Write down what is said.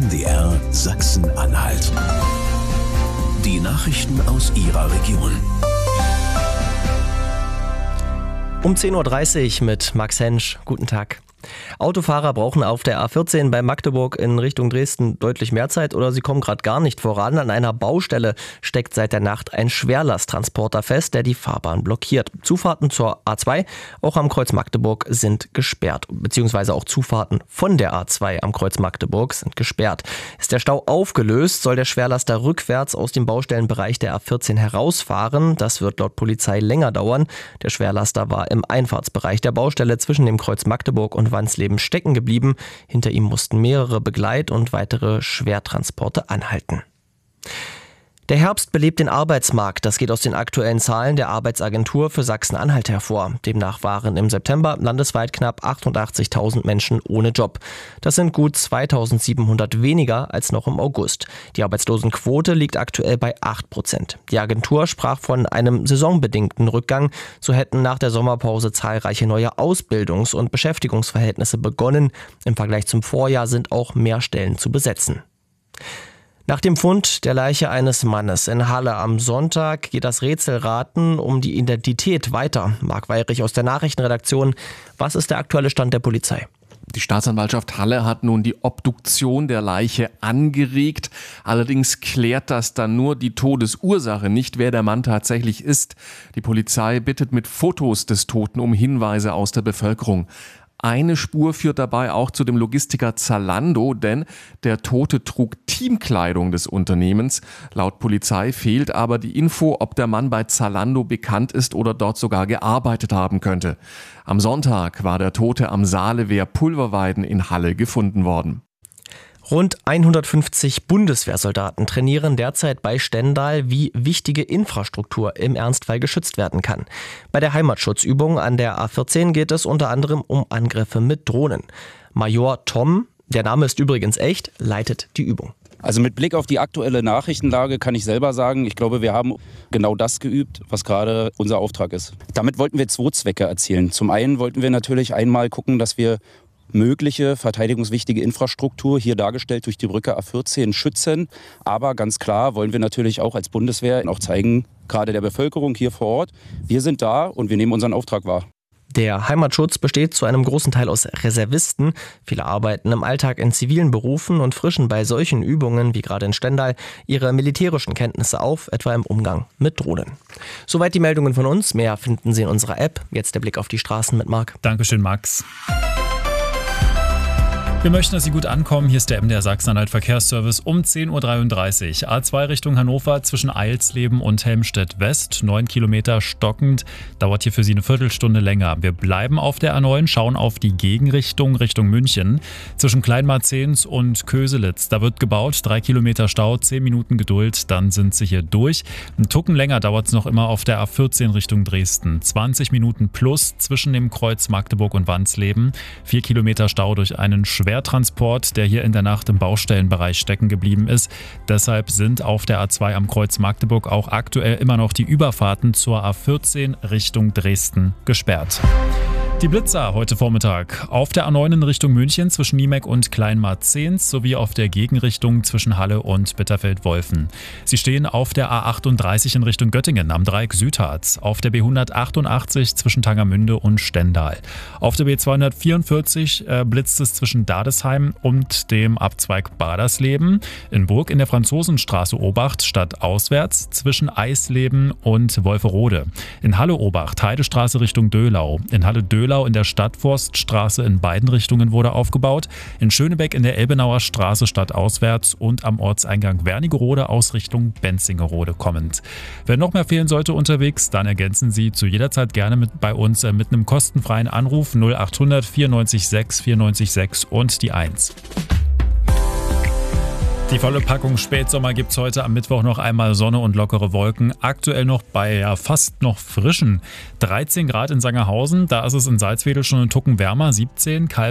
NDR Sachsen-Anhalt. Die Nachrichten aus Ihrer Region. Um 10.30 Uhr mit Max Hensch. Guten Tag. Autofahrer brauchen auf der A14 bei Magdeburg in Richtung Dresden deutlich mehr Zeit oder sie kommen gerade gar nicht voran. An einer Baustelle steckt seit der Nacht ein Schwerlasttransporter fest, der die Fahrbahn blockiert. Zufahrten zur A2, auch am Kreuz Magdeburg, sind gesperrt. Beziehungsweise auch Zufahrten von der A2 am Kreuz Magdeburg sind gesperrt. Ist der Stau aufgelöst, soll der Schwerlaster rückwärts aus dem Baustellenbereich der A14 herausfahren. Das wird laut Polizei länger dauern. Der Schwerlaster war im Einfahrtsbereich der Baustelle zwischen dem Kreuz Magdeburg und Wansleben stecken geblieben. Hinter ihm mussten mehrere Begleit- und weitere Schwertransporte anhalten. Der Herbst belebt den Arbeitsmarkt. Das geht aus den aktuellen Zahlen der Arbeitsagentur für Sachsen-Anhalt hervor. Demnach waren im September landesweit knapp 88.000 Menschen ohne Job. Das sind gut 2.700 weniger als noch im August. Die Arbeitslosenquote liegt aktuell bei 8%. Die Agentur sprach von einem saisonbedingten Rückgang. So hätten nach der Sommerpause zahlreiche neue Ausbildungs- und Beschäftigungsverhältnisse begonnen. Im Vergleich zum Vorjahr sind auch mehr Stellen zu besetzen. Nach dem Fund der Leiche eines Mannes in Halle am Sonntag geht das Rätselraten um die Identität weiter. Marc Weyrich aus der Nachrichtenredaktion. Was ist der aktuelle Stand der Polizei? Die Staatsanwaltschaft Halle hat nun die Obduktion der Leiche angeregt. Allerdings klärt das dann nur die Todesursache, nicht wer der Mann tatsächlich ist. Die Polizei bittet mit Fotos des Toten um Hinweise aus der Bevölkerung. Eine Spur führt dabei auch zu dem Logistiker Zalando, denn der Tote trug Teamkleidung des Unternehmens. Laut Polizei fehlt aber die Info, ob der Mann bei Zalando bekannt ist oder dort sogar gearbeitet haben könnte. Am Sonntag war der Tote am Saalewehr Pulverweiden in Halle gefunden worden. Rund 150 Bundeswehrsoldaten trainieren derzeit bei Stendal, wie wichtige Infrastruktur im Ernstfall geschützt werden kann. Bei der Heimatschutzübung an der A14 geht es unter anderem um Angriffe mit Drohnen. Major Tom, der Name ist übrigens echt, leitet die Übung. Also mit Blick auf die aktuelle Nachrichtenlage kann ich selber sagen, ich glaube, wir haben genau das geübt, was gerade unser Auftrag ist. Damit wollten wir 2 Zwecke erzielen. Zum einen wollten wir natürlich einmal gucken, dass wir mögliche verteidigungswichtige Infrastruktur, hier dargestellt durch die Brücke A14, schützen. Aber ganz klar wollen wir natürlich auch als Bundeswehr auch zeigen, gerade der Bevölkerung hier vor Ort, wir sind da und wir nehmen unseren Auftrag wahr. Der Heimatschutz besteht zu einem großen Teil aus Reservisten. Viele arbeiten im Alltag in zivilen Berufen und frischen bei solchen Übungen wie gerade in Stendal ihre militärischen Kenntnisse auf, etwa im Umgang mit Drohnen. Soweit die Meldungen von uns. Mehr finden Sie in unserer App. Jetzt der Blick auf die Straßen mit Marc. Dankeschön, Max. Wir möchten, dass Sie gut ankommen. Hier ist der MDR Sachsen-Anhalt Verkehrsservice um 10.33 Uhr. A2 Richtung Hannover zwischen Eilsleben und Helmstedt West. 9 Kilometer stockend. Dauert hier für Sie eine Viertelstunde länger. Wir bleiben auf der A9, schauen auf die Gegenrichtung, Richtung München. Zwischen Kleinmarzens und Köselitz. Da wird gebaut. 3 Kilometer Stau, 10 Minuten Geduld. Dann sind Sie hier durch. Ein Tucken länger dauert es noch immer auf der A14 Richtung Dresden. 20 Minuten plus zwischen dem Kreuz Magdeburg und Wansleben. 4 Kilometer Stau durch einen Schwertransport, der hier in der Nacht im Baustellenbereich stecken geblieben ist. Deshalb sind auf der A2 am Kreuz Magdeburg auch aktuell immer noch die Überfahrten zur A14 Richtung Dresden gesperrt. Die Blitzer heute Vormittag auf der A9 in Richtung München zwischen Niemek und Kleinmarzens sowie auf der Gegenrichtung zwischen Halle und Bitterfeld-Wolfen. Sie stehen auf der A38 in Richtung Göttingen am Dreieck Südharz, auf der B188 zwischen Tangermünde und Stendal. Auf der B244 blitzt es zwischen Dadesheim und dem Abzweig Badersleben. In Burg in der Franzosenstraße Obacht stadtauswärts zwischen Eisleben und Wolferode. In Halle Obacht Heidestraße Richtung Döhlau. In Halle Döhlau in der Stadtforststraße in beiden Richtungen wurde aufgebaut. In Schönebeck in der Elbenauer Straße stadtauswärts und am Ortseingang Wernigerode aus Richtung Benzingerode kommend. Wenn noch mehr fehlen sollte unterwegs, dann ergänzen Sie zu jeder Zeit gerne bei uns mit einem kostenfreien Anruf 0800 94 6 94 6 und die 1. Die volle Packung Spätsommer gibt's heute am Mittwoch noch einmal Sonne und lockere Wolken. Aktuell noch bei fast noch frischen 13 Grad in Sangerhausen. Da ist es in Salzwedel schon einen Tucken wärmer, 17.